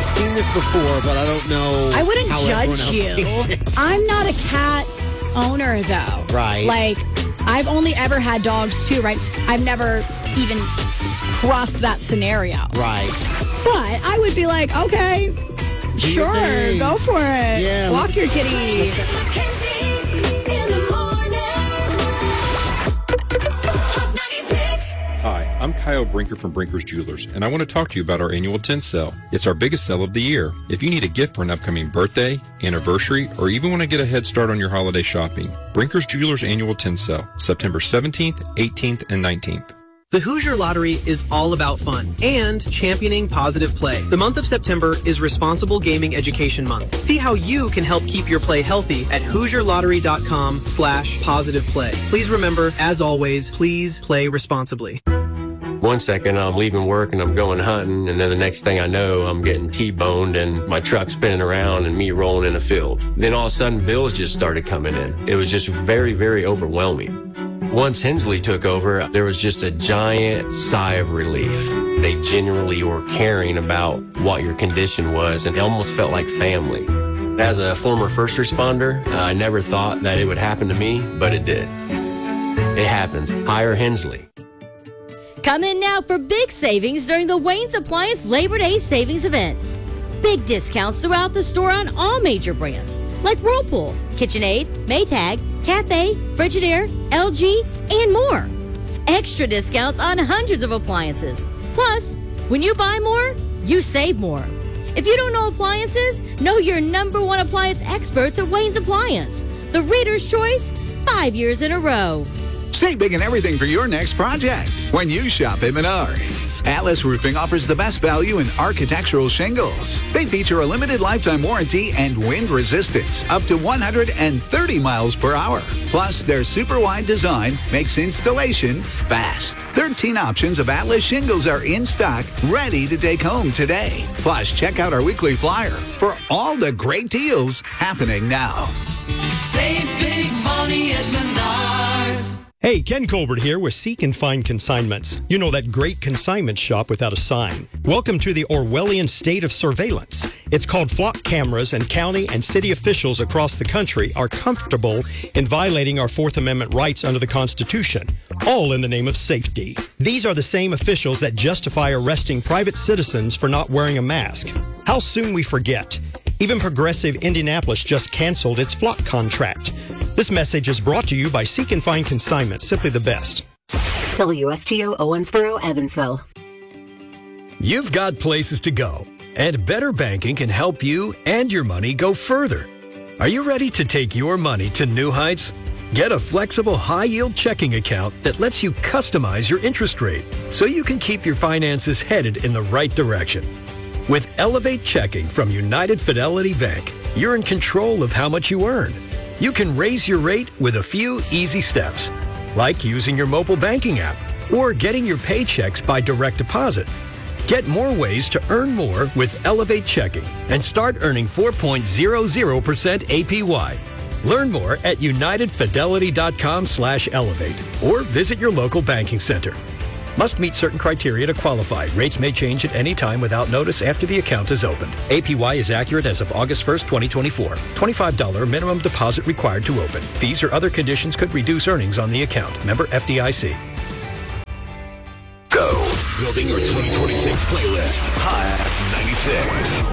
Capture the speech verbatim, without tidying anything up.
I've seen this before, but I don't know. I wouldn't how everyone else judge you. thinks it. I'm not a cat owner, though. Right. Like, I've only ever had dogs, too, right? I've never even crossed that scenario. Right. But I would be like, okay, Do sure, your thing. go for it. Yeah. Walk your kitty. Hi, I'm Kyle Brinker from Brinker's Jewelers, and I want to talk to you about our annual tent sale. It's our biggest sale of the year. If you need a gift for an upcoming birthday, anniversary, or even want to get a head start on your holiday shopping, Brinker's Jewelers annual tent sale, September seventeenth, eighteenth, and nineteenth. The Hoosier Lottery is all about fun and championing positive play. The month of September is Responsible Gaming Education Month. See how you can help keep your play healthy at HoosierLottery.com slash positive play. Please remember, as always, please play responsibly. One second I'm leaving work and I'm going hunting, and then the next thing I know I'm getting T-boned and my truck spinning around and me rolling in a field. Then all of a sudden bills just started coming in. It was just very, very overwhelming. Once Hensley took over, there was just a giant sigh of relief. They genuinely were caring about what your condition was, and it almost felt like family. As a former first responder, I never thought that it would happen to me, but it did. It happens. Hire Hensley. Come in now for big savings during the Wayne's Appliance Labor Day Savings Event. Big discounts throughout the store on all major brands, like Whirlpool, KitchenAid, Maytag, Cathay, Frigidaire, L G, and more. Extra discounts on hundreds of appliances. Plus, when you buy more, you save more. If you don't know appliances, know your number one appliance experts at Wayne's Appliance. The Reader's Choice, five years in a row. Save big and everything for your next project when you shop at Menards. Atlas Roofing offers the best value in architectural shingles. They feature a limited lifetime warranty and wind resistance up to one hundred thirty miles per hour. Plus, their super wide design makes installation fast. thirteen options of Atlas shingles are in stock, ready to take home today. Plus, check out our weekly flyer for all the great deals happening now. Save big money at Menards. Hey, Ken Colbert here with Seek and Find Consignments. You know, that great consignment shop without a sign. Welcome to the Orwellian state of surveillance. It's called flock cameras, and county and city officials across the country are comfortable in violating our Fourth Amendment rights under the Constitution, all in the name of safety. These are the same officials that justify arresting private citizens for not wearing a mask. How soon we forget. Even Progressive Indianapolis just canceled its flock contract. This message is brought to you by Seek and Find Consignment, simply the best. W S T O Owensboro, Evansville. You've got places to go, and Better Banking can help you and your money go further. Are you ready to take your money to new heights? Get a flexible high-yield checking account that lets you customize your interest rate so you can keep your finances headed in the right direction. With Elevate Checking from United Fidelity Bank, you're in control of how much you earn. You can raise your rate with a few easy steps, like using your mobile banking app or getting your paychecks by direct deposit. Get more ways to earn more with Elevate Checking and start earning four point zero zero percent A P Y. Learn more at unitedfidelity.com slash elevate or visit your local banking center. Must meet certain criteria to qualify. Rates may change at any time without notice after the account is opened. A P Y is accurate as of August first, twenty twenty-four. twenty-five dollars minimum deposit required to open. Fees or other conditions could reduce earnings on the account. Member F D I C. Go. Building your twenty twenty-six playlist. Hot ninety-six.